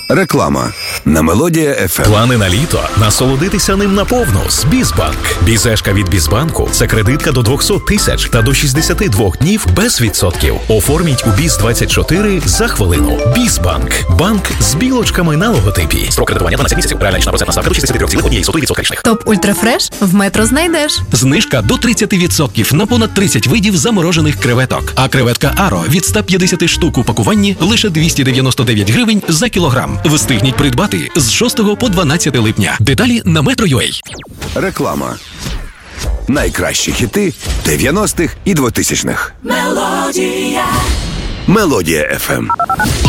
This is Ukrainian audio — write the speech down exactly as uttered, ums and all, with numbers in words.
Реклама на Мелодія еф ем. Плани на літо? Насолодитися ним наповну з Бізбанк. Бізешка від Бізбанку – це кредитка до двісті тисяч та до шістдесят два днів без відсотків. Оформіть у Біз двадцять чотири за хвилину. Бізбанк. Банк з білочками на логотипі. Строк кредитування дванадцять місяців. Реальна річна процентна ставка до шістдесят три цілих одна сотих відсотка річних. Топ Ультрафреш в Метро знайдеш. Знижка до тридцять відсотків на понад тридцять видів заморожених креветок. А креветка Аро від ста п'ятдесят штук у пакуванні лише двісті дев'яносто дев'ять гривень за кілограм. Встигніть придбати з шостого по дванадцяте липня. Деталі на Metro.ua. Реклама. Найкращі хіти дев'яностих і двотисячних. Мелодія. Мелодія еф ем.